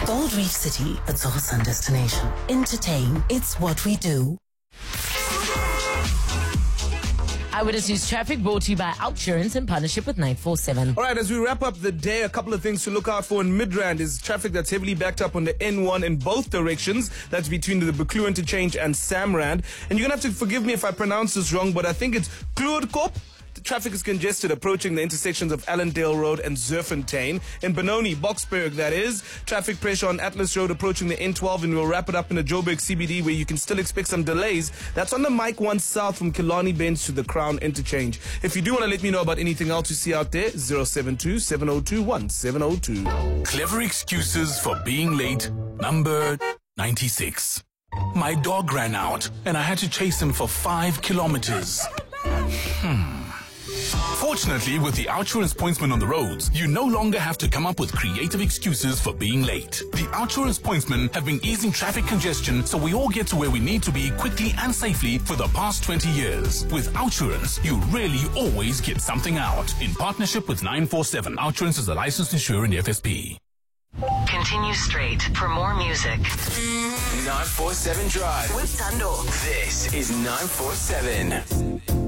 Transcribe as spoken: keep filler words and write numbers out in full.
Gold Reef City, it's our sun destination. Entertain, it's what we do. Eyewitness News Traffic brought to you by Outsurance in partnership with nine four seven. All right, as we wrap up the day, a couple of things to look out for in Midrand is traffic that's heavily backed up on the N one in both directions. That's between the Buccleuch interchange and Samrand. And you're going to have to forgive me if I pronounce this wrong, but I think it's Kluurkop. The traffic is congested approaching the intersections of Allendale Road and Zurfontein. In Benoni, Boksburg, that is. Traffic pressure on Atlas Road approaching the N twelve, and we'll wrap it up in the Joburg C B D where you can still expect some delays. That's on the Mike one South from Killarney Bench to the Crown interchange. If you do want to let me know about anything else you see out there, zero seven two, seven zero two, one seven zero two. Clever excuses for being late, number ninety-six. My dog ran out and I had to chase him for five kilometers. Hmm. Fortunately, with the Outsurance pointsman on the roads, you no longer have to come up with creative excuses for being late. The Outsurance pointsmen have been easing traffic congestion so we all get to where we need to be quickly and safely for the past twenty years. With Outsurance, you really always get something out. In partnership with nine four seven, Outsurance is a licensed insurer in the F S P. Continue straight for more music. nine four seven Drive With Tando. This is nine four seven.